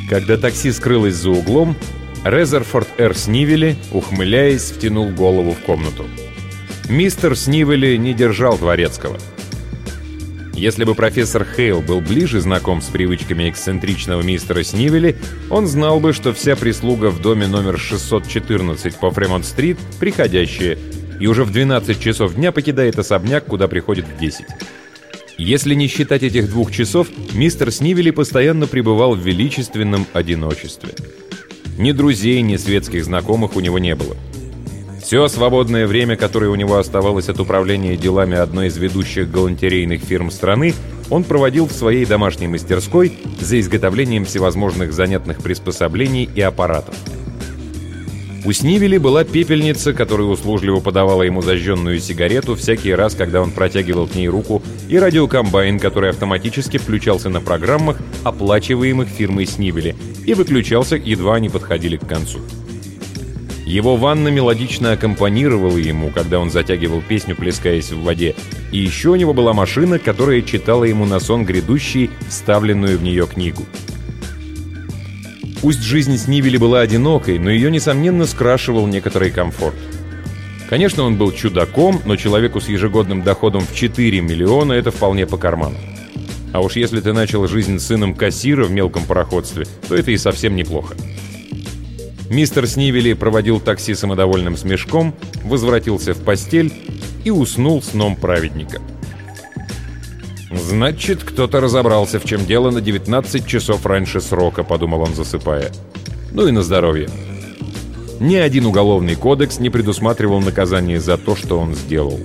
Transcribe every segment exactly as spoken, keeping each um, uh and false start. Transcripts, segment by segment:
Когда такси скрылось за углом, Резерфорд Р. Снивели, ухмыляясь, втянул голову в комнату. Мистер Снивели не держал дворецкого. Если бы профессор Хейл был ближе знаком с привычками эксцентричного мистера Снивели, он знал бы, что вся прислуга в доме номер шестьсот четырнадцать по Фремонт-стрит приходящая, и уже в двенадцать часов дня покидает особняк, куда приходит в десять. Если не считать этих двух часов, мистер Снивели постоянно пребывал в величественном одиночестве. Ни друзей, ни светских знакомых у него не было. Все свободное время, которое у него оставалось от управления делами одной из ведущих галантерейных фирм страны, он проводил в своей домашней мастерской за изготовлением всевозможных занятных приспособлений и аппаратов. У Снивели была пепельница, которая услужливо подавала ему зажженную сигарету всякий раз, когда он протягивал к ней руку, и радиокомбайн, который автоматически включался на программах, оплачиваемых фирмой Снивели, и выключался, едва они подходили к концу. Его ванна мелодично аккомпанировала ему, когда он затягивал песню, плескаясь в воде, и еще у него была машина, которая читала ему на сон грядущий вставленную в нее книгу. Пусть жизнь Снивели была одинокой, но ее, несомненно, скрашивал некоторый комфорт. Конечно, он был чудаком, но человеку с ежегодным доходом в четыре миллиона это вполне по карману. А уж если ты начал жизнь сыном кассира в мелком пароходстве, то это и совсем неплохо. Мистер Снивели проводил такси самодовольным смешком, возвратился в постель и уснул сном праведника. «Значит, кто-то разобрался, в чем дело, на девятнадцать часов раньше срока», — подумал он, засыпая. Ну и на здоровье. Ни один уголовный кодекс не предусматривал наказание за то, что он сделал.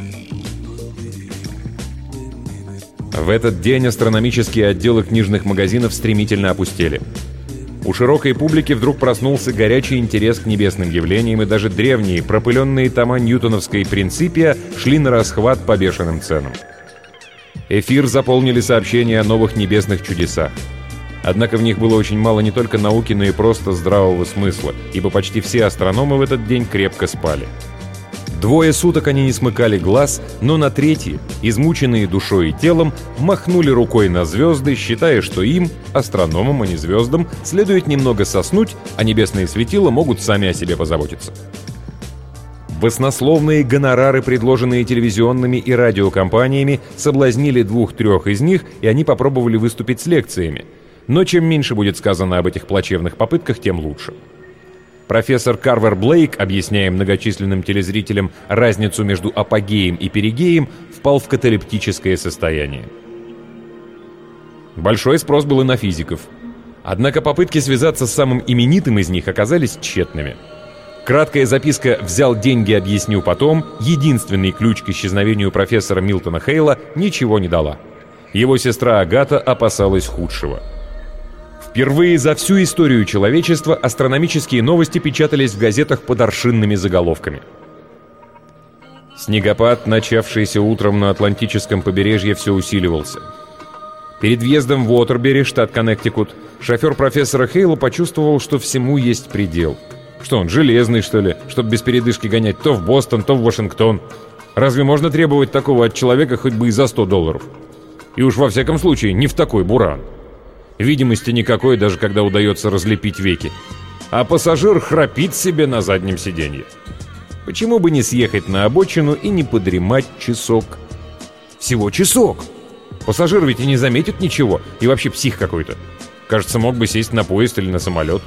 В этот день астрономические отделы книжных магазинов стремительно опустели. У широкой публики вдруг проснулся горячий интерес к небесным явлениям, и даже древние, пропыленные тома ньютоновской «Принципия» шли на расхват по бешеным ценам. Эфир заполнили сообщения о новых небесных чудесах. Однако в них было очень мало не только науки, но и просто здравого смысла, ибо почти все астрономы в этот день крепко спали. Двое суток они не смыкали глаз, но на третий, измученные душой и телом, махнули рукой на звезды, считая, что им, астрономам, а не звездам, следует немного соснуть, а небесные светила могут сами о себе позаботиться. Баснословные гонорары, предложенные телевизионными и радиокомпаниями, соблазнили двух-трех из них, и они попробовали выступить с лекциями. Но чем меньше будет сказано об этих плачевных попытках, тем лучше. Профессор Карвер Блейк, объясняя многочисленным телезрителям разницу между апогеем и перигеем, впал в каталептическое состояние. Большой спрос был и на физиков. Однако попытки связаться с самым именитым из них оказались тщетными. Краткая записка «Взял деньги, объясню потом», единственный ключ к исчезновению профессора Милтона Хейла, ничего не дала. Его сестра Агата опасалась худшего. Впервые за всю историю человечества астрономические новости печатались в газетах под аршинными заголовками. Снегопад, начавшийся утром на Атлантическом побережье, все усиливался. Перед въездом в Уотербери, штат Коннектикут, шофер профессора Хейла почувствовал, что всему есть предел. Что он, железный, что ли, чтобы без передышки гонять то в Бостон, то в Вашингтон? Разве можно требовать такого от человека хоть бы и за сто долларов? И уж во всяком случае не в такой буран. Видимости никакой, даже когда удается разлепить веки. А пассажир храпит себе на заднем сиденье. Почему бы не съехать на обочину и не подремать часок? Всего часок! Пассажир ведь и не заметит ничего, и вообще псих какой-то. Кажется, мог бы сесть на поезд или на самолет.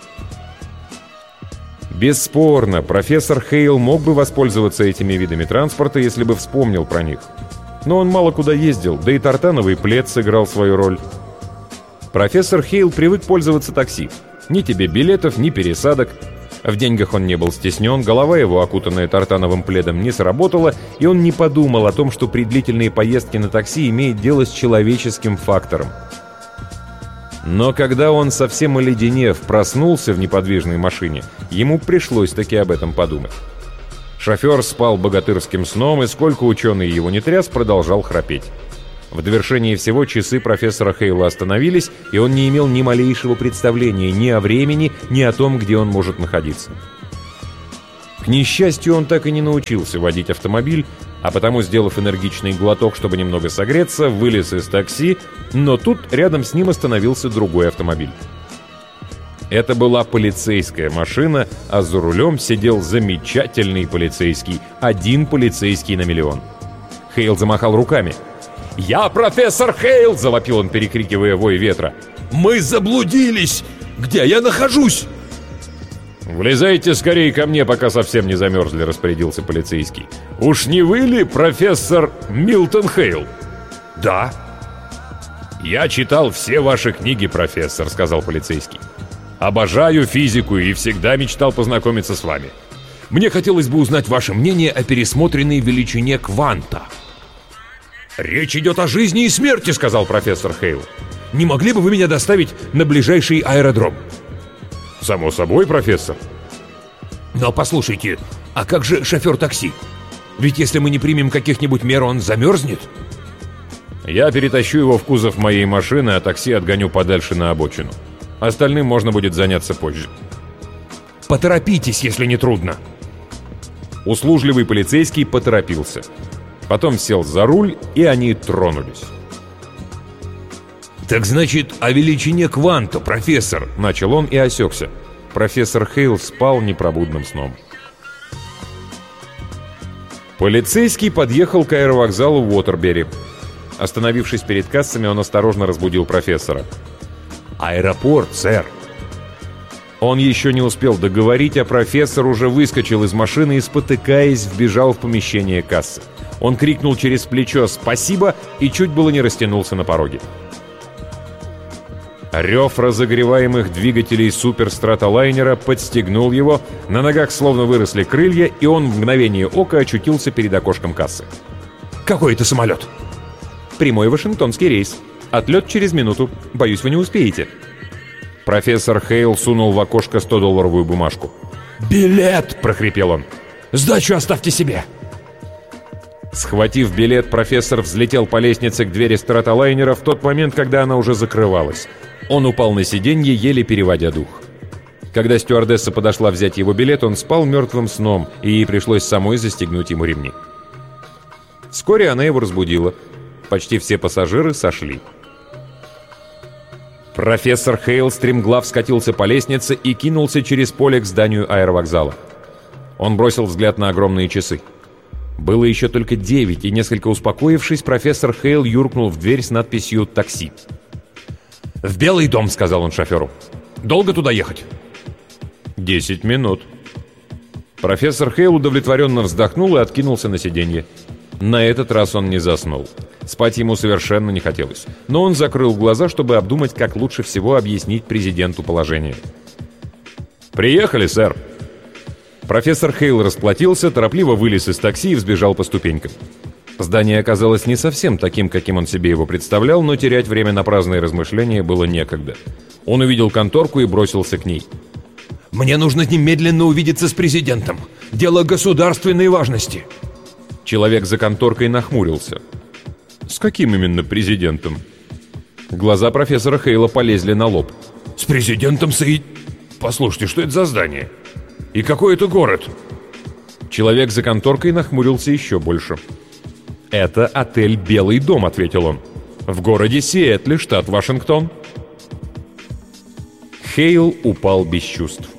Бесспорно, профессор Хейл мог бы воспользоваться этими видами транспорта, если бы вспомнил про них. Но он мало куда ездил, да и тартановый плед сыграл свою роль. Профессор Хейл привык пользоваться такси. Ни тебе билетов, ни пересадок. В деньгах он не был стеснен, голова его, окутанная тартановым пледом, не сработала, и он не подумал о том, что при длительной поездке на такси имеет дело с человеческим фактором. Но когда он, совсем оледенев, проснулся в неподвижной машине, ему пришлось таки об этом подумать. Шофер спал богатырским сном, и сколько ученый его не тряс, продолжал храпеть. В довершении всего часы профессора Хейла остановились, и он не имел ни малейшего представления ни о времени, ни о том, где он может находиться. К несчастью, он так и не научился водить автомобиль, а потому, сделав энергичный глоток, чтобы немного согреться, вылез из такси, но тут рядом с ним остановился другой автомобиль. Это была полицейская машина, а за рулем сидел замечательный полицейский. Один полицейский на миллион. Хейл замахал руками. «Я профессор Хейл!» — завопил он, перекрикивая вой ветра. «Мы заблудились! Где я нахожусь?» «Влезайте скорее ко мне, пока совсем не замерзли», — распорядился полицейский. «Уж не вы ли профессор Милтон Хейл?» «Да». «Я читал все ваши книги, профессор», — сказал полицейский. «Обожаю физику и всегда мечтал познакомиться с вами. Мне хотелось бы узнать ваше мнение о пересмотренной величине кванта». «Речь идет о жизни и смерти», — сказал профессор Хейл. «Не могли бы вы меня доставить на ближайший аэродром?» «Само собой, профессор». «Но послушайте, а как же шофер такси? Ведь если мы не примем каких-нибудь мер, он замерзнет?» «Я перетащу его в кузов моей машины, а такси отгоню подальше на обочину. Остальным можно будет заняться позже». «Поторопитесь, если не трудно». Услужливый полицейский поторопился. Потом сел за руль, и они тронулись. «Так значит, о величине кванта, профессор!» — начал он и осекся. Профессор Хейл спал непробудным сном. Полицейский подъехал к аэровокзалу в Уотербери. Остановившись перед кассами, он осторожно разбудил профессора. «Аэропорт, сэр!» Он еще не успел договорить, а профессор уже выскочил из машины и, спотыкаясь, вбежал в помещение кассы. Он крикнул через плечо «Спасибо!» и чуть было не растянулся на пороге. Рев разогреваемых двигателей суперстратолайнера подстегнул его, на ногах словно выросли крылья, и он в мгновение ока очутился перед окошком кассы. «Какой это самолет?» «Прямой вашингтонский рейс. Отлет через минуту. Боюсь, вы не успеете». Профессор Хейл сунул в окошко сто-долларовую бумажку. «Билет!» — прохрипел он. «Сдачу оставьте себе!» Схватив билет, профессор взлетел по лестнице к двери стратолайнера в тот момент, когда она уже закрывалась. Он упал на сиденье, еле переводя дух. Когда стюардесса подошла взять его билет, он спал мертвым сном, и ей пришлось самой застегнуть ему ремни. Вскоре она его разбудила. Почти все пассажиры сошли. Профессор Хейл стремглав скатился по лестнице и кинулся через поле к зданию аэровокзала. Он бросил взгляд на огромные часы. Было еще только девять, и, несколько успокоившись, профессор Хейл юркнул в дверь с надписью «Такси». «В Белый дом», — сказал он шоферу. «Долго туда ехать?» «Десять минут». Профессор Хейл удовлетворенно вздохнул и откинулся на сиденье. На этот раз он не заснул. Спать ему совершенно не хотелось. Но он закрыл глаза, чтобы обдумать, как лучше всего объяснить президенту положение. «Приехали, сэр». Профессор Хейл расплатился, торопливо вылез из такси и взбежал по ступенькам. Здание оказалось не совсем таким, каким он себе его представлял, но терять время на праздные размышления было некогда. Он увидел конторку и бросился к ней. «Мне нужно немедленно увидеться с президентом. Дело государственной важности». Человек за конторкой нахмурился. «С каким именно президентом?» Глаза профессора Хейла полезли на лоб. «С президентом Саид... Послушайте, что это за здание? И какой это город?» Человек за конторкой нахмурился еще больше. «Это отель «Белый дом», — ответил он. «В городе Сиэтле, штат Вашингтон». Хейл упал без чувств.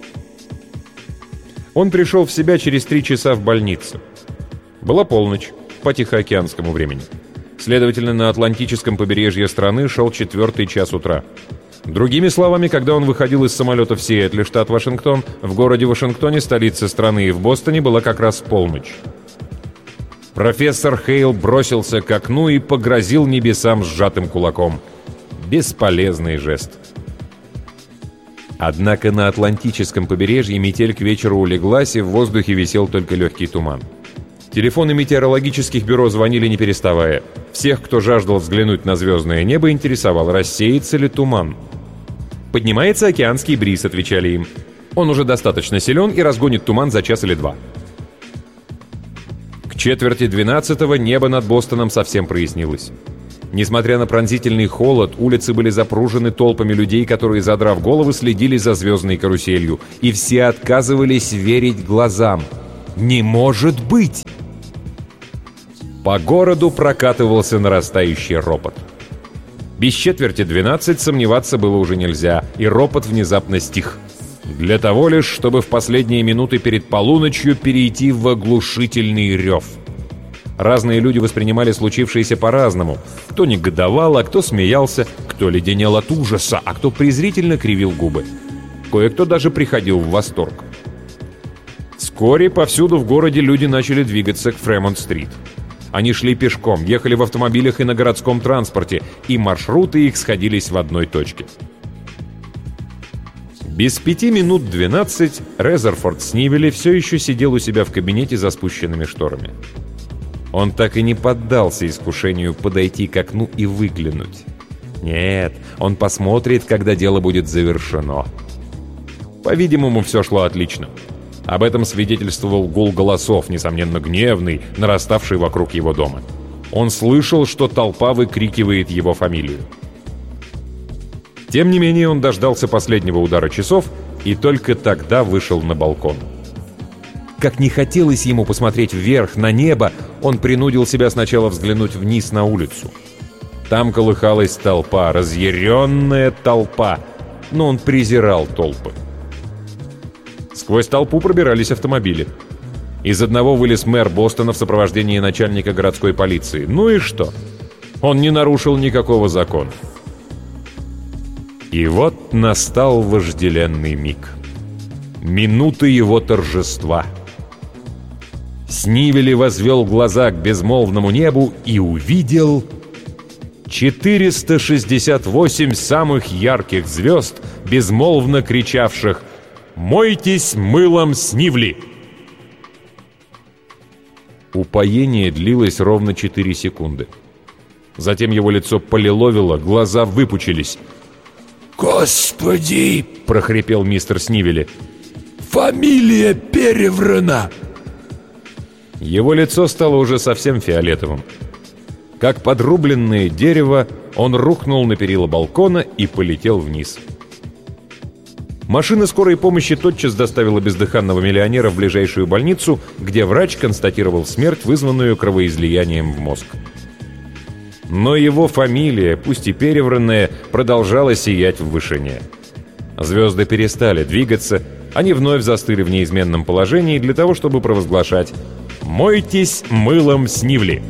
Он пришел в себя через три часа в больнице. Была полночь, по тихоокеанскому времени. Следовательно, на Атлантическом побережье страны шел четвертый час утра. Другими словами, когда он выходил из самолета в Сиэтле, штат Вашингтон, в городе Вашингтоне, столице страны, и в Бостоне была как раз полночь. Профессор Хейл бросился к окну и погрозил небесам сжатым кулаком. Бесполезный жест. Однако на Атлантическом побережье метель к вечеру улеглась, и в воздухе висел только легкий туман. Телефоны метеорологических бюро звонили не переставая. Всех, кто жаждал взглянуть на звездное небо, интересовал, рассеется ли туман. «Поднимается океанский бриз», — отвечали им. «Он уже достаточно силен и разгонит туман за час или два». К четверти двенадцатого небо над Бостоном совсем прояснилось. Несмотря на пронзительный холод, улицы были запружены толпами людей, которые, задрав головы, следили за звездной каруселью. И все отказывались верить глазам. «Не может быть!» По городу прокатывался нарастающий ропот. Без четверти двенадцать сомневаться было уже нельзя, и ропот внезапно стих. Для того лишь, чтобы в последние минуты перед полуночью перейти в оглушительный рев. Разные люди воспринимали случившееся по-разному. Кто негодовал, а кто смеялся, кто леденел от ужаса, а кто презрительно кривил губы. Кое-кто даже приходил в восторг. Вскоре повсюду в городе люди начали двигаться к Фремонт-стрит. Они шли пешком, ехали в автомобилях и на городском транспорте, и маршруты их сходились в одной точке. Без пяти минут двенадцать Резерфорд Снивели все еще сидел у себя в кабинете за спущенными шторами. Он так и не поддался искушению подойти к окну и выглянуть. Нет, он посмотрит, когда дело будет завершено. По-видимому, все шло отлично. Об этом свидетельствовал гул голосов, несомненно гневный, нараставший вокруг его дома. Он слышал, что толпа выкрикивает его фамилию. Тем не менее, он дождался последнего удара часов и только тогда вышел на балкон. Как не хотелось ему посмотреть вверх, на небо, он принудил себя сначала взглянуть вниз на улицу. Там колыхалась толпа, разъяренная толпа, но он презирал толпы. Сквозь толпу пробирались автомобили. Из одного вылез мэр Бостона в сопровождении начальника городской полиции. Ну и что? Он не нарушил никакого закона. И вот настал вожделенный миг. Минута его торжества. Снивели возвел глаза к безмолвному небу и увидел четыреста шестьдесят восемь самых ярких звезд, безмолвно кричавших «Мойтесь мылом Снивели!». Упоение длилось ровно четыре секунды. Затем его лицо полиловило, глаза выпучились. «Господи!» — прохрипел мистер Снивели. «Фамилия переврана!» Его лицо стало уже совсем фиолетовым. Как подрубленное дерево, он рухнул на перила балкона и полетел вниз. Машина скорой помощи тотчас доставила бездыханного миллионера в ближайшую больницу, где врач констатировал смерть, вызванную кровоизлиянием в мозг. Но его фамилия, пусть и перевранная, продолжала сиять в вышине. Звезды перестали двигаться, они вновь застыли в неизменном положении для того, чтобы провозглашать «Мойтесь мылом Снивели!».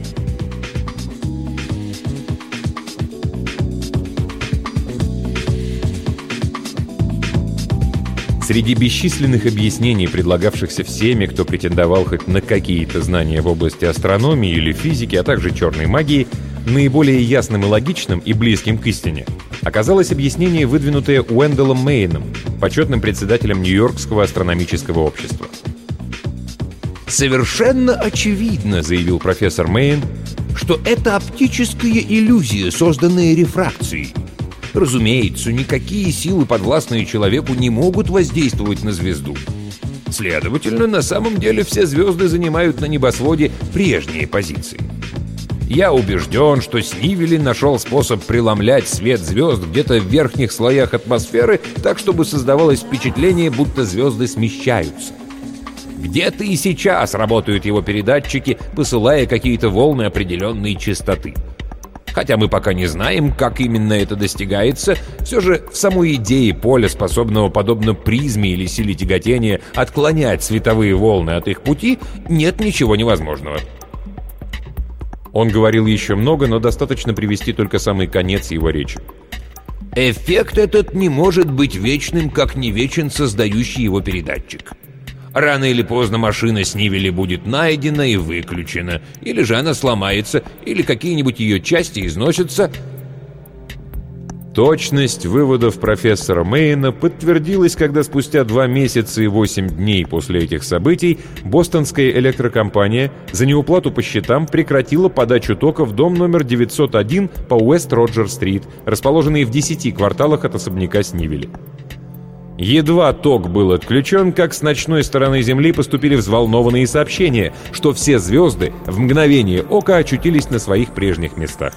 Среди бесчисленных объяснений, предлагавшихся всеми, кто претендовал хоть на какие-то знания в области астрономии или физики, а также черной магии, наиболее ясным и логичным и близким к истине оказалось объяснение, выдвинутое Уэндаллом Мейном, почетным председателем Нью-Йоркского астрономического общества. «Совершенно очевидно, — заявил профессор Мейн, — что это оптическая иллюзия, созданная рефракцией. Разумеется, никакие силы, подвластные человеку, не могут воздействовать на звезду. Следовательно, на самом деле все звезды занимают на небосводе прежние позиции. Я убежден, что Снивели нашел способ преломлять свет звезд где-то в верхних слоях атмосферы, так, чтобы создавалось впечатление, будто звезды смещаются. Где-то и сейчас работают его передатчики, посылая какие-то волны определенной частоты. Хотя мы пока не знаем, как именно это достигается, все же в самой идее поля, способного, подобно призме или силе тяготения, отклонять световые волны от их пути, нет ничего невозможного. Он говорил еще много, но достаточно привести только самый конец его речи. Эффект этот не может быть вечным, как не вечен создающий его передатчик. Рано или поздно машина Снивели будет найдена и выключена, или же она сломается, или какие-нибудь ее части износятся. Точность выводов профессора Мейна подтвердилась, когда спустя два месяца и восемь дней после этих событий бостонская электрокомпания за неуплату по счетам прекратила подачу тока в дом номер девятьсот один по Уэст-Роджер-стрит, расположенный в десяти кварталах от особняка Снивели. Едва ток был отключен, как с ночной стороны Земли поступили взволнованные сообщения, что все звезды в мгновение ока очутились на своих прежних местах.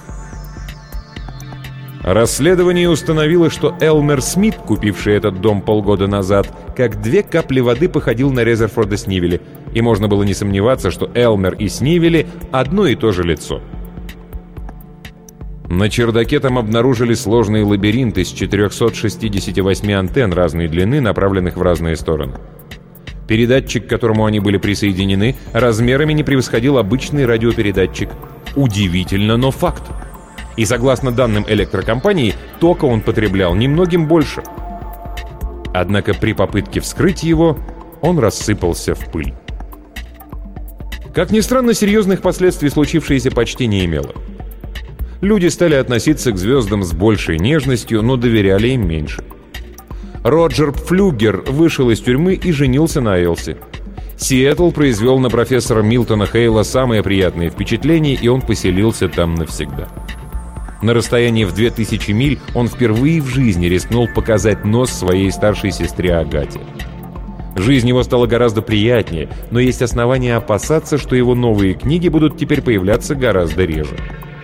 Расследование установило, что Элмер Смит, купивший этот дом полгода назад, как две капли воды походил на Резерфорда Снивели, и можно было не сомневаться, что Элмер и Снивели — одно и то же лицо. На чердаке там обнаружили сложный лабиринт из четырехсот шестидесяти восьми антенн разной длины, направленных в разные стороны. Передатчик, к которому они были присоединены, размерами не превосходил обычный радиопередатчик. Удивительно, но факт. И согласно данным электрокомпании, тока он потреблял немногим больше. Однако при попытке вскрыть его, он рассыпался в пыль. Как ни странно, серьезных последствий случившееся почти не имело. Люди стали относиться к звездам с большей нежностью, но доверяли им меньше. Роджер Пфлюгер вышел из тюрьмы и женился на Элси. Сиэтл произвел на профессора Милтона Хейла самые приятные впечатления, и он поселился там навсегда. На расстоянии в две тысячи миль он впервые в жизни рискнул показать нос своей старшей сестре Агате. Жизнь его стала гораздо приятнее, но есть основания опасаться, что его новые книги будут теперь появляться гораздо реже.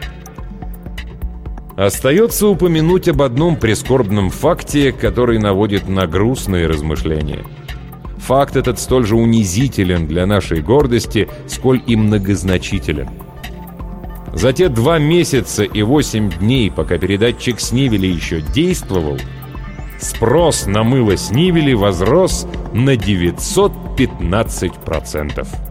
Остается упомянуть об одном прискорбном факте, который наводит на грустные размышления. Факт этот столь же унизителен для нашей гордости, сколь и многозначителен. За те два месяца и восемь дней, пока передатчик Снивеля еще действовал, спрос на мыло Снивеля возрос на девятьсот пятнадцать процентов.